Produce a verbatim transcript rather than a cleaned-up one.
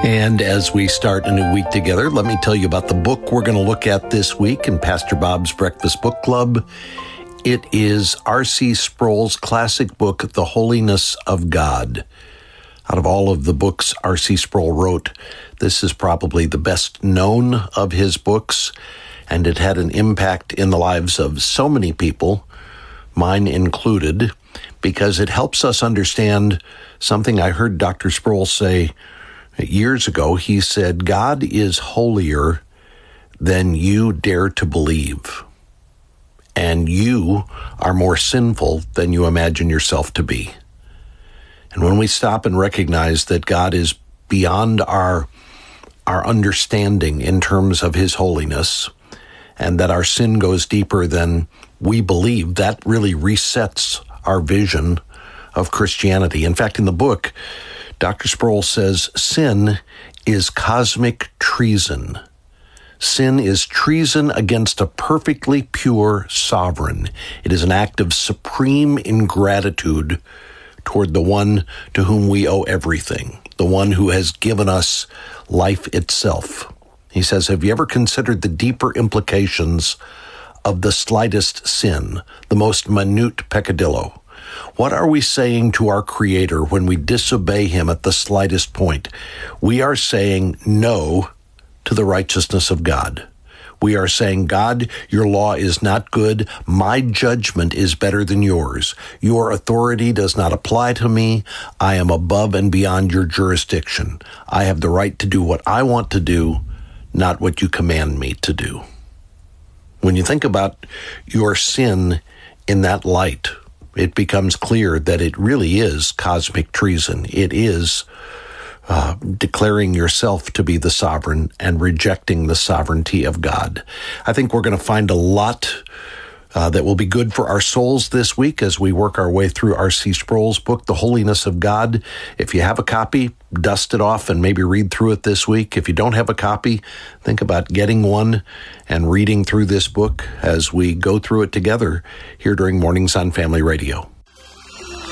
And as we start a new week together, let me tell you about the book we're going to look at this week in Pastor Bob's Breakfast Book Club. It is R C Sproul's classic book, The Holiness of God. Out of all of the books R C Sproul wrote, this is probably the best known of his books, and it had an impact in the lives of so many people, mine included, because it helps us understand something I heard Doctor Sproul say years ago. He said, God is holier than you dare to believe, and you are more sinful than you imagine yourself to be. And when we stop and recognize that God is beyond our, our understanding in terms of his holiness, and that our sin goes deeper than we believe, that really resets our vision of Christianity. In fact, in the book, Doctor Sproul says, sin is cosmic treason. Sin is treason against a perfectly pure sovereign. It is an act of supreme ingratitude toward the one to whom we owe everything, the one who has given us life itself. He says, have you ever considered the deeper implications of the slightest sin, the most minute peccadillo? What are we saying to our Creator when we disobey him at the slightest point? We are saying no to the righteousness of God. We are saying, God, your law is not good. My judgment is better than yours. Your authority does not apply to me. I am above and beyond your jurisdiction. I have the right to do what I want to do, not what you command me to do. When you think about your sin in that light, it becomes clear that it really is cosmic treason. It is uh, declaring yourself to be the sovereign and rejecting the sovereignty of God. I think we're going to find a lot uh, that will be good for our souls this week as we work our way through R C Sproul's book, The Holiness of God. If you have a copy, dust it off and maybe read through it this week. If you don't have a copy, think about getting one and reading through this book as we go through it together here during Mornings on Family Radio.